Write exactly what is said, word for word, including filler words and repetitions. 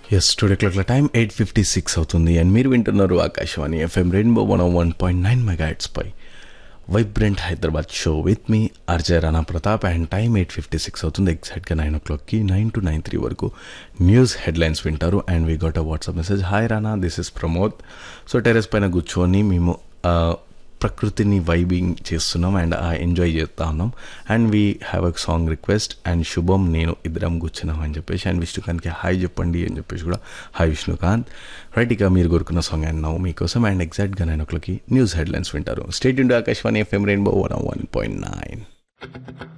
Yes today క్లాక్ల time eight fifty six అవుతుంది and మీరు వింటున్నారు Akashvani FM rainbow one one point nine megahertz pi vibrant Hyderabad show with me RJ Rana Pratap and time eight fifty six అవుతుంది ఎగ్జాక్ట్గా nine ఓ క్లాక్కి nine to nine three వరకు news headlines వింటారు and we got a WhatsApp message hi Rana this is Pramod. So terrace పైన కూర్చొని మేము ప్రకృతిని vibing చేస్తున్నాం అండ్ ఎంజాయ్ చేస్తూ ఉన్నాం and we have a song request and శుభం నేను ఇద్దరం కూర్చున్నాం అని చెప్పేసి అండ్ విష్ణుకాంత్కి హాయ్ చెప్పండి అని చెప్పేసి కూడా హాయ్ విష్ణుకాంత్. రైట్, ఇక మీరు కోరుకున్న సాంగ్ అండ్ నవ్వు మీకోసం అండ్ ఎగ్జాక్ట్గా నైన్ ఓ క్లాక్కి న్యూస్ హెడ్లైన్స్ వింటారు. State India Akashvani FM rainbow one one point nine.